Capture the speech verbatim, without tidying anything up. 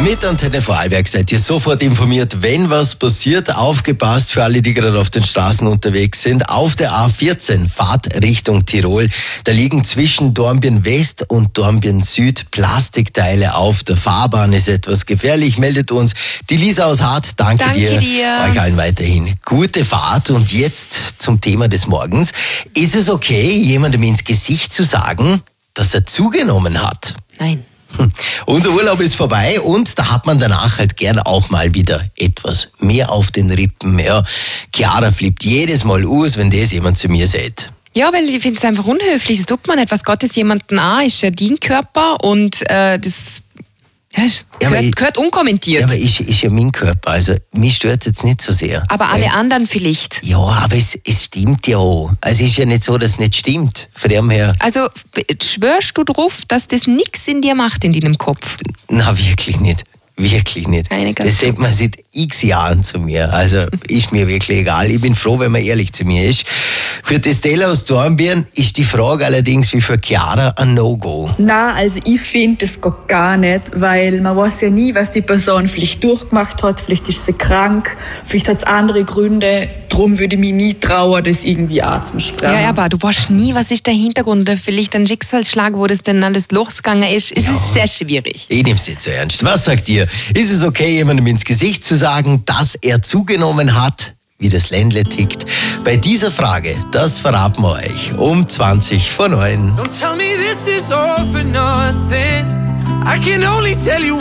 Mit Antenne Vorarlberg seid ihr sofort informiert, wenn was passiert. Aufgepasst für alle, die gerade auf den Straßen unterwegs sind. Auf der A vierzehn, Fahrt Richtung Tirol. Da liegen zwischen Dornbirn West und Dornbirn Süd Plastikteile auf der Fahrbahn. Ist etwas gefährlich. Meldet uns die Lisa aus Hart. Danke, Danke dir. dir. Euch allen weiterhin gute Fahrt. Und jetzt zum Thema des Morgens. Ist es okay, jemandem ins Gesicht zu sagen, dass er zugenommen hat? Nein. Unser Urlaub ist vorbei und da hat man danach halt gerne auch mal wieder etwas mehr auf den Rippen. Ja, Chiara flippt jedes Mal aus, wenn das jemand zu mir sagt. Ja, weil ich finde es einfach unhöflich. Das tut man nicht. Was Gott ist jemanden an, ist ja dein Körper und äh, das ja, ist, Ja, gehört, ich, gehört unkommentiert. Ja, aber ist, ist ja mein Körper, also mich stört es jetzt nicht so sehr. aber alle Weil, anderen vielleicht. Ja, aber es, es stimmt ja auch. Also es ist ja nicht so, dass es nicht stimmt. Von dem her, Also schwörst du drauf, dass das nichts in dir macht in deinem Kopf? na wirklich nicht. Wirklich nicht. Keine ganz Das sagt man seit x Jahren zu mir. Also ist mir wirklich egal. Ich bin froh, wenn man ehrlich zu mir ist. Für die Stella aus Dornbirn ist die Frage allerdings wie für Chiara ein No-Go. Na, also ich finde, das geht gar nicht, weil man weiß ja nie, was die Person vielleicht durchgemacht hat. Vielleicht ist sie krank, vielleicht hat es andere Gründe. Darum würde ich mich nie trauen, das irgendwie anzusprechen. Ja, ja, aber du weißt nie, was ist der Hintergrund oder vielleicht ein Schicksalsschlag, wo das denn alles losgegangen ist. Es Ja. ist sehr schwierig. Ich nehme es nicht so ernst. Was sagt ihr? Ist es okay, jemandem ins Gesicht zu sagen, dass er zugenommen hat, wie das Ländle tickt? Bei dieser Frage, das verraten wir euch um zwanzig vor neun. Don't tell me this is all for nothing. I can only tell you